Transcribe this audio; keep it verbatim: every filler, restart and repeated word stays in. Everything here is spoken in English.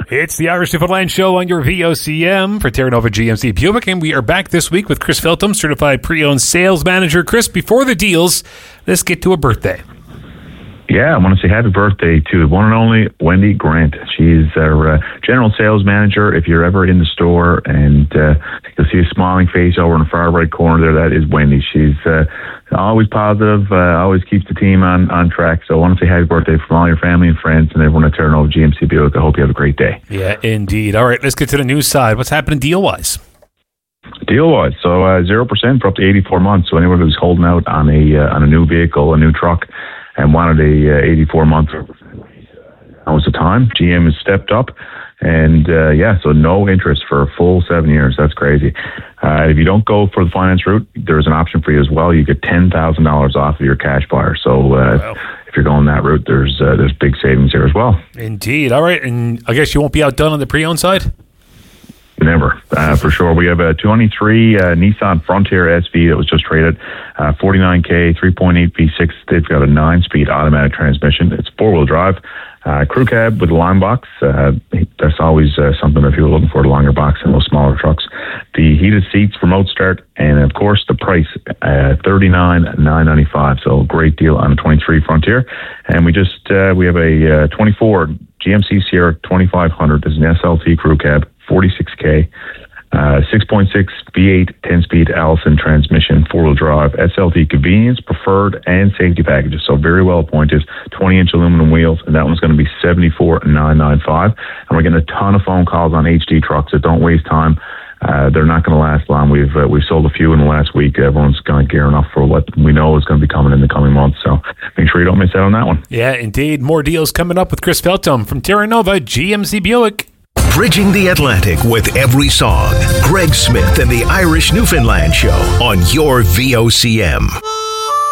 It's the Irish Newfoundland Show on your V O C M for Terra Nova G M C Buick, and we are back this week with Chris Feltham, Certified Pre-Owned Sales Manager. Chris, before the deals, let's get to a birthday. Yeah, I want to say happy birthday to the one and only Wendy Grant. She's our uh, General Sales Manager. If you're ever in the store and uh, you'll see a smiling face over in the far right corner there, that is Wendy. She's uh, always positive, uh, always keeps the team on, on track. So I want to say happy birthday from all your family and friends and everyone at Terra Nova G M C Buick. I hope you have a great day. Yeah, indeed. All right, let's get to the news side. What's happening deal-wise? Deal-wise, so uh, zero percent for up to eighty-four months. So anyone who's holding out on a uh, on a new vehicle, a new truck, and wanted a uh, eighty-four month, that was the time. G M has stepped up, and uh, yeah, so no interest for a full seven years. That's crazy. Uh, if you don't go for the finance route, there's an option for you as well. You get ten thousand dollars off of your cash buyer. So uh, wow. if you're going that route, there's uh, there's big savings here as well. Indeed. All right, and I guess you won't be outdone on the pre-owned side? Never, uh, for sure. We have a twenty-three uh, Nissan Frontier S V that was just traded, uh, forty-nine K, three point eight V six. They've got a nine-speed automatic transmission. It's four-wheel drive, uh, crew cab with a line box. Uh, that's always uh, something if you're looking for a longer box than those smaller trucks. The heated seats, remote start, and of course the price, uh, thirty-nine thousand nine hundred ninety-five dollars. So great deal on a twenty-three Frontier. And we just uh, we have a uh, twenty-four G M C Sierra twenty-five hundred. There's an S L T crew cab, forty-six K, uh, six point six V eight, ten-speed Allison transmission, four-wheel drive, S L T convenience, preferred, and safety packages. So very well appointed, twenty-inch aluminum wheels, and that one's going to be seventy-four thousand nine hundred ninety-five dollars. And we're getting a ton of phone calls on H D trucks that don't waste time. Uh, they're not going to last long. We've uh, we've sold a few in the last week. Everyone's kind of gearing up for what we know is going to be coming in the coming months. So make sure you don't miss out on that one. Yeah, indeed. More deals coming up with Chris Feltham from Terra Nova G M C Buick. Bridging the Atlantic with every song. Greg Smith and the Irish Newfoundland Show on your V O C M.